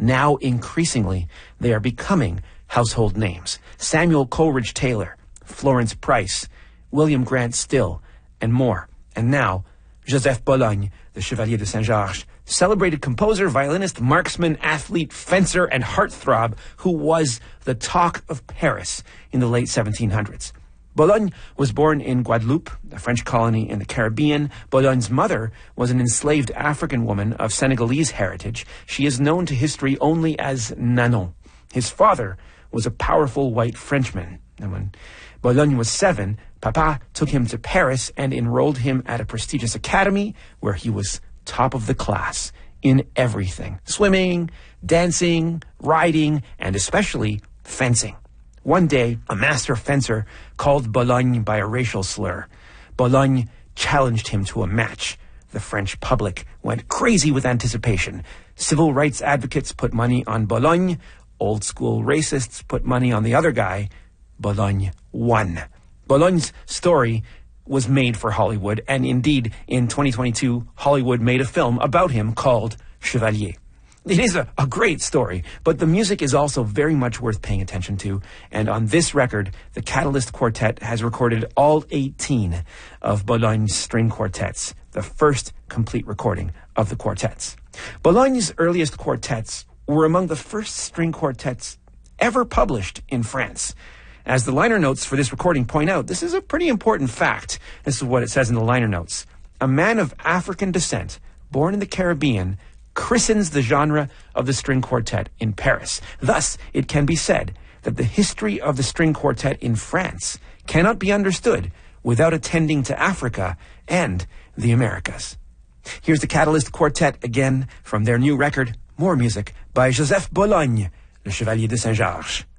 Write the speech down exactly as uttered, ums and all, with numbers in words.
Now, increasingly, they are becoming household names. Samuel Coleridge Taylor, Florence Price, William Grant Still, and more. And now, Joseph Bologne, the Chevalier de Saint-Georges, celebrated composer, violinist, marksman, athlete, fencer, and heartthrob who was the talk of Paris in the late seventeen hundreds. Bologne was born in Guadeloupe, a French colony in the Caribbean. Bologne's mother was an enslaved African woman of Senegalese heritage. She is known to history only as Nanon. His father was a powerful white Frenchman. And when Bologne was seven, Papa took him to Paris and enrolled him at a prestigious academy where he was top of the class in everything. Swimming, dancing, riding, and especially fencing. One day, a master fencer called Bologne by a racial slur. Bologne challenged him to a match. The French public went crazy with anticipation. Civil rights advocates put money on Bologne. Old school racists put money on the other guy. Bologne won. Bologne's story was made for Hollywood, and indeed, in twenty twenty-two, Hollywood made a film about him called Chevalier. It is a, a great story, but the music is also very much worth paying attention to. And on this record, the Catalyst Quartet has recorded all eighteen of Bologne's string quartets, the first complete recording of the quartets. Bologne's earliest quartets were among the first string quartets ever published in France. As the liner notes for this recording point out, this is a pretty important fact. This is what it says in the liner notes. A man of African descent, born in the Caribbean, christens the genre of the string quartet in Paris. Thus, it can be said that the history of the string quartet in France cannot be understood without attending to Africa and the Americas. Here's the Catalyst Quartet again from their new record, more music by Joseph Bologne, Le Chevalier de Saint-Georges.